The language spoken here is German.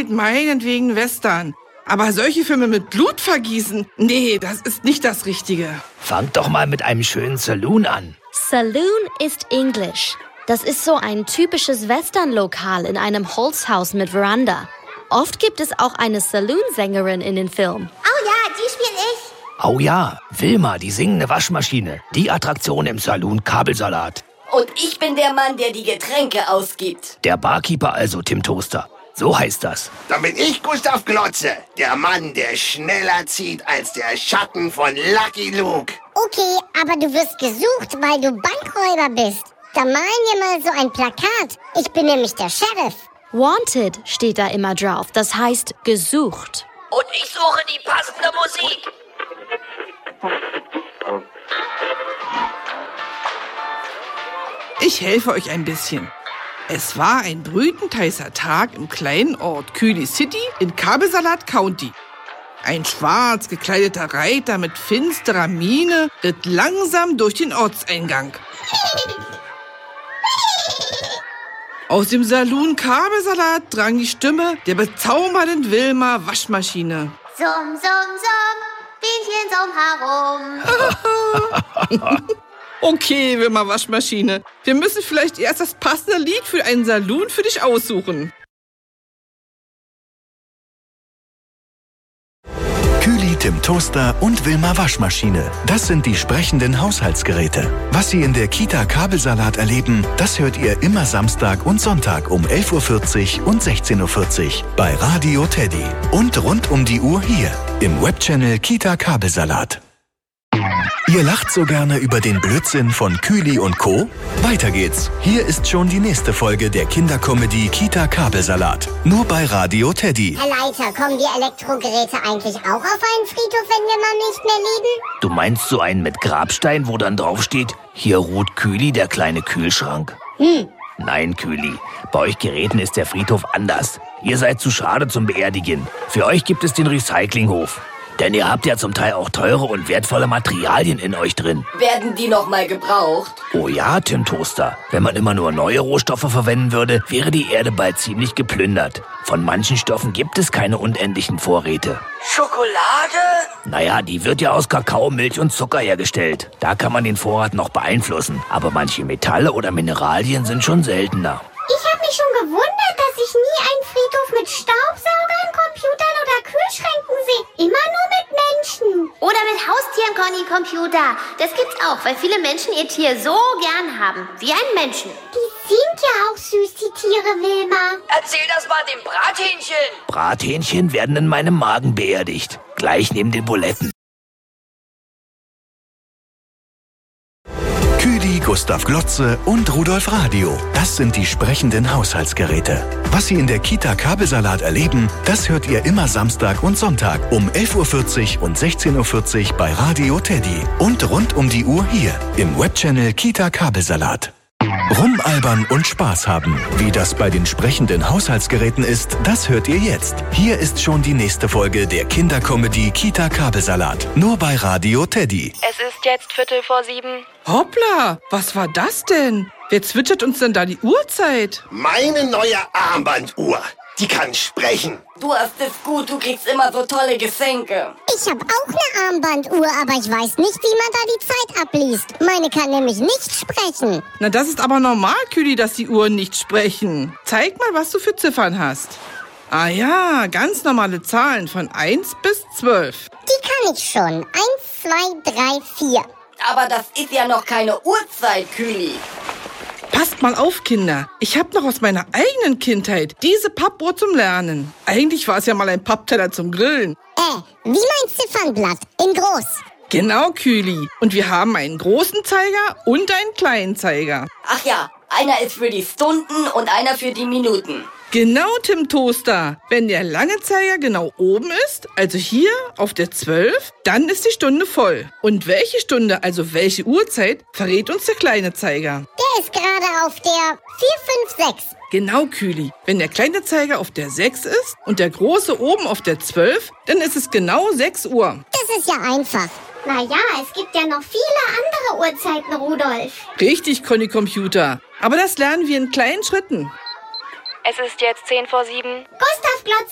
geht meinetwegen Western. Aber solche Filme mit Blutvergießen, nee, das ist nicht das Richtige. Fang doch mal mit einem schönen Saloon an. Saloon ist Englisch. Das ist so ein typisches Western-Lokal in einem Holzhaus mit Veranda. Oft gibt es auch eine Saloon-Sängerin in den Filmen. Oh ja, die spiele ich. Oh ja, Wilma, die singende Waschmaschine. Die Attraktion im Saloon Kabelsalat. Und ich bin der Mann, der die Getränke ausgibt. Der Barkeeper also, Tim Toaster. So heißt das. Dann bin ich Gustav Glotze, der Mann, der schneller zieht als der Schatten von Lucky Luke. Okay, aber du wirst gesucht, weil du Bankräuber bist. Da malen wir mal so ein Plakat. Ich bin nämlich der Sheriff. Wanted steht da immer drauf. Das heißt gesucht. Und ich suche die passende Musik. Ich helfe euch ein bisschen. Es war ein brütend heißer Tag im kleinen Ort Coulee City in Kabelsalat County. Ein schwarz gekleideter Reiter mit finsterer Miene ritt langsam durch den Ortseingang. Aus dem Saloon Kabelsalat drang die Stimme der bezaubernden Wilma Waschmaschine. Summ, summ, summ, Bienchen summ herum. Okay, Wilma Waschmaschine, wir müssen vielleicht erst das passende Lied für einen Saloon für dich aussuchen. Coulee, Tim Toaster und Wilma Waschmaschine. Das sind die sprechenden Haushaltsgeräte. Was Sie in der Kita Kabelsalat erleben, das hört ihr immer Samstag und Sonntag um 11.40 Uhr und 16.40 Uhr bei Radio Teddy. Und rund um die Uhr hier im Webchannel Kita Kabelsalat. Ihr lacht so gerne über den Blödsinn von Coulee und Co.? Weiter geht's. Hier ist schon die nächste Folge der Kindercomedy Kita Kabelsalat. Nur bei Radio Teddy. Herr Leiter, kommen die Elektrogeräte eigentlich auch auf einen Friedhof, wenn wir mal nicht mehr leben? Du meinst so einen mit Grabstein, wo dann drauf steht, hier ruht Coulee, der kleine Kühlschrank? Nein, Coulee. Bei euch Geräten ist der Friedhof anders. Ihr seid zu schade zum Beerdigen. Für euch gibt es den Recyclinghof. Denn ihr habt ja zum Teil auch teure und wertvolle Materialien in euch drin. Werden die noch mal gebraucht? Oh ja, Tim Toaster. Wenn man immer nur neue Rohstoffe verwenden würde, wäre die Erde bald ziemlich geplündert. Von manchen Stoffen gibt es keine unendlichen Vorräte. Schokolade? Naja, die wird ja aus Kakao, Milch und Zucker hergestellt. Da kann man den Vorrat noch beeinflussen. Aber manche Metalle oder Mineralien sind schon seltener. Ich habe mich schon gewundert, dass ich nie einen Friedhof mit Staubsaugern, Computern oder Kühlschränken sehe. Immer nur mit Menschen. Oder mit Haustieren, Conny, Computer. Das gibt's auch, weil viele Menschen ihr Tier so gern haben. Wie einen Menschen. Die sind ja auch süß, die Tiere, Wilma. Erzähl das mal dem Brathähnchen. Brathähnchen werden in meinem Magen beerdigt. Gleich neben den Buletten. Coulee, Gustav Glotze und Rudolf Radio. Das sind die sprechenden Haushaltsgeräte. Was Sie in der Kita Kabelsalat erleben, das hört ihr immer Samstag und Sonntag um 11.40 Uhr und 16.40 Uhr bei Radio Teddy. Und rund um die Uhr hier im Webchannel Kita Kabelsalat. Rumalbern und Spaß haben. Wie das bei den sprechenden Haushaltsgeräten ist, das hört ihr jetzt. Hier ist schon die nächste Folge der Kindercomedy Kita Kabelsalat. Nur bei Radio Teddy. Es ist jetzt 6:45. Hoppla, was war das denn? Wer zwitschert uns denn da die Uhrzeit? Meine neue Armbanduhr. Die kann sprechen. Du hast es gut, du kriegst immer so tolle Geschenke. Ich habe auch eine Armbanduhr, aber ich weiß nicht, wie man da die Zeit abliest. Meine kann nämlich nicht sprechen. Na, das ist aber normal, Coulee, dass die Uhren nicht sprechen. Zeig mal, was du für Ziffern hast. Ah ja, ganz normale Zahlen von 1 bis 12. Die kann ich schon. 1, 2, 3, 4. Aber das ist ja noch keine Uhrzeit, Coulee. Passt mal auf, Kinder. Ich habe noch aus meiner eigenen Kindheit diese Pappuhr zum Lernen. Eigentlich war es ja mal ein Pappteller zum Grillen. Wie mein Ziffernblatt. In groß. Genau, Coulee. Und wir haben einen großen Zeiger und einen kleinen Zeiger. Ach ja, einer ist für die Stunden und einer für die Minuten. Genau, Tim Toaster. Wenn der lange Zeiger genau oben ist, also hier auf der 12, dann ist die Stunde voll. Und welche Stunde, also welche Uhrzeit, verrät uns der kleine Zeiger. Der ist gerade auf der 4, 5, 6. Genau, Coulee. Wenn der kleine Zeiger auf der 6 ist und der große oben auf der 12, dann ist es genau 6 Uhr. Das ist ja einfach. Naja, es gibt ja noch viele andere Uhrzeiten, Rudolf. Richtig, Conny Computer. Aber das lernen wir in kleinen Schritten. Es ist jetzt 6:10. Gustav Glotze.